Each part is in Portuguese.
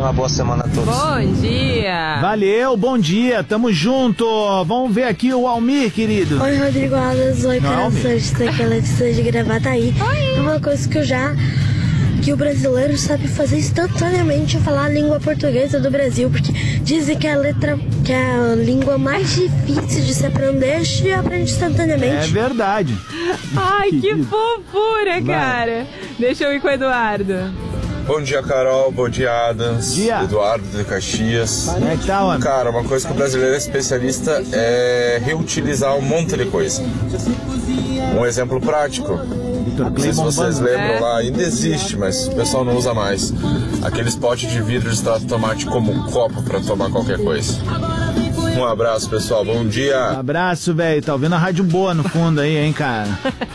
uma boa semana a todos. Bom dia. Valeu, bom dia, tamo junto. Vamos ver aqui o Almir, querido. Oi, Rodrigo Alves. Oi, Carol Santos, daquela de Gravataí. Uma coisa que o brasileiro sabe fazer instantaneamente é falar a língua portuguesa do Brasil, porque dizem que é a língua mais difícil de se aprender e aprende instantaneamente. É verdade. Ai, que fofura, cara. Deixa eu ir com o Eduardo. Bom dia, Carol. Bom dia, Adams. Dia. Eduardo de Caxias. Como é que tá, mano? Cara, uma coisa que o brasileiro é especialista é reutilizar um monte de coisa. Um exemplo prático. Não sei se vocês lembram lá, ainda existe, mas o pessoal não usa mais. Aqueles potes de vidro de extrato de tomate como copo pra tomar qualquer coisa. Um abraço, pessoal. Bom dia. Abraço, velho. Tá ouvindo a rádio boa no fundo aí, hein, cara?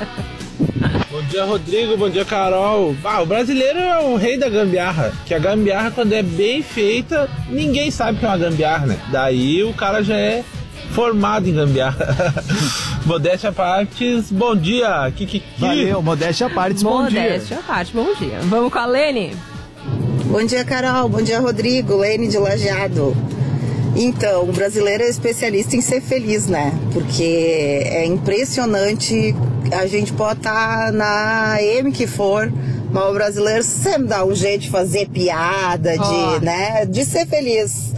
Bom dia, Rodrigo. Bom dia, Carol. O brasileiro é o rei da gambiarra. Que a gambiarra, quando é bem feita, ninguém sabe que é uma gambiarra, né? Daí o cara já é formado em gambiarra. Modéstia à partes, bom dia. Valeu, modéstia à partes, bom dia. Modéstia à parte, bom dia. Vamos com a Lene? Bom dia, Carol. Bom dia, Rodrigo. Lene de Lajeado. Então, o brasileiro é especialista em ser feliz, né? Porque é impressionante, a gente pode estar na M que for, mas o brasileiro sempre dá um jeito de fazer piada, de ser feliz.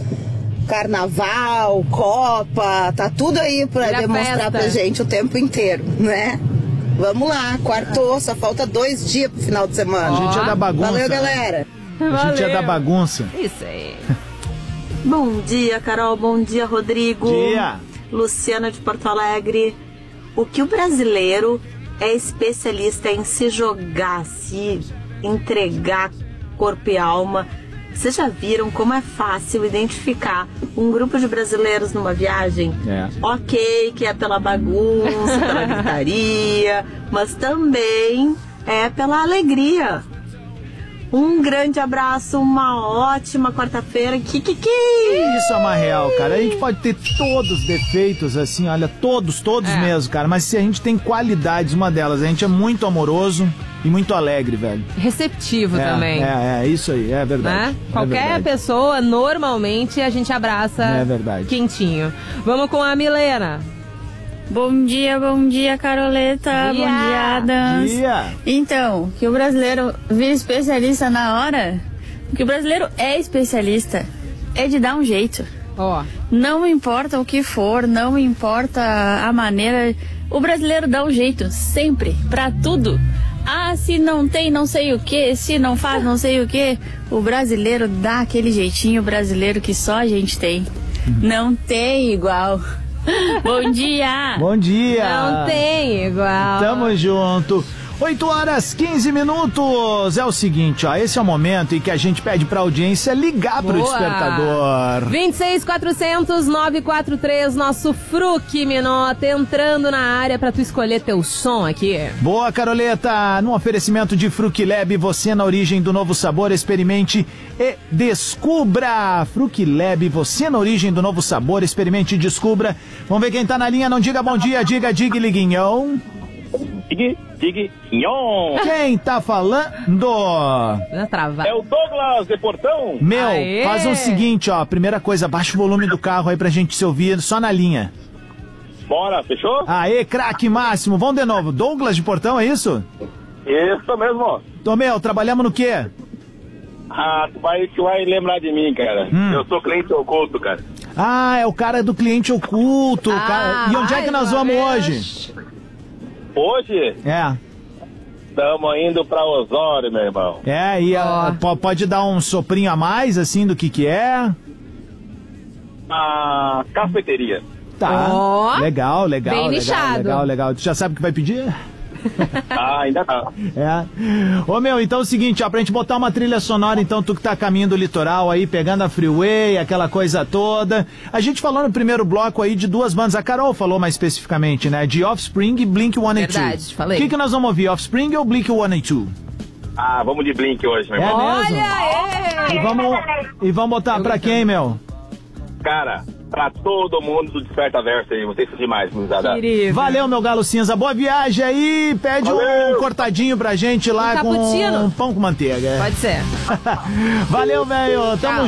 Carnaval, Copa, tá tudo aí pra demonstrar pra gente o tempo inteiro, né? Vamos lá, quartou, só falta 2 dias pro final de semana. A gente é da bagunça. Valeu, galera. A gente é da bagunça. Isso aí. Bom dia, Carol. Bom dia, Rodrigo. Dia. Luciana de Porto Alegre. O que o brasileiro é especialista em se jogar, se entregar corpo e alma. Vocês já viram como é fácil identificar um grupo de brasileiros numa viagem? Ok, que é pela bagunça, pela gritaria, mas também é pela alegria. Um grande abraço, uma ótima quarta-feira. Isso é uma real, cara. A gente pode ter todos os defeitos, assim, olha, todos mesmo, cara. Mas se a gente tem qualidades, uma delas, a gente é muito amoroso e muito alegre, velho. Receptivo também. Isso aí, é verdade. Né? Qualquer pessoa, normalmente, a gente abraça quentinho. Vamos com a Milena. Bom dia, Caroleta. Bom dia, Adams. Então, que o brasileiro vira especialista na hora, que o brasileiro é especialista, é de dar um jeito. Não importa o que for, não importa a maneira, o brasileiro dá um jeito, sempre, pra tudo. Se não tem não sei o que, se não faz não sei o que, o brasileiro dá aquele jeitinho brasileiro que só a gente tem. Não tem igual. Bom dia! Bom dia! Não tem igual. Tamo junto. 8h15. É o seguinte, ó, esse é o momento em que a gente pede pra audiência ligar pro despertador. 26.400.943, nosso Fruc Minota entrando na área pra tu escolher teu som aqui. Boa, Caroleta! No oferecimento de Fruc Lab, você na origem do novo sabor, experimente e descubra. Fruc Lab, você na origem do novo sabor, experimente e descubra. Vamos ver quem tá na linha, não diga bom dia, diga liguinhão. Diguinhon. Quem tá falando? É o Douglas de Portão. Faz o seguinte, ó. Primeira coisa, baixa o volume do carro aí pra gente se ouvir só na linha. Bora, fechou? Aê, craque máximo. Vamos de novo. Douglas de Portão, é isso? Isso mesmo. Trabalhamos no quê? Tu vai lembrar de mim, cara. Eu sou cliente oculto, cara. É o cara do cliente oculto. Cara. E onde é que nós vamos hoje? Hoje? Estamos indo pra Osório, meu irmão. Pode dar um soprinho a mais, assim, do que é? A cafeteria. Tá. Legal. Bem nichado. Legal. Tu já sabe o que vai pedir? Ainda tá. Então é o seguinte, ó, pra gente botar uma trilha sonora, então, tu que tá a caminho do litoral aí, pegando a freeway, aquela coisa toda. A gente falou no primeiro bloco aí de 2 bandas, a Carol falou mais especificamente, né, de Offspring e Blink-182. Verdade, falei. O que nós vamos ouvir, Offspring ou Blink-182? Vamos de Blink hoje, meu irmão. E vamos botar pra quem, meu? Cara, pra todo mundo do Desperta Verso aí, vocês são demais, gurizada. Valeu, meu galo cinza, boa viagem aí, pede um cortadinho pra gente lá com um pão com manteiga. Pode ser. Valeu, velho, tamo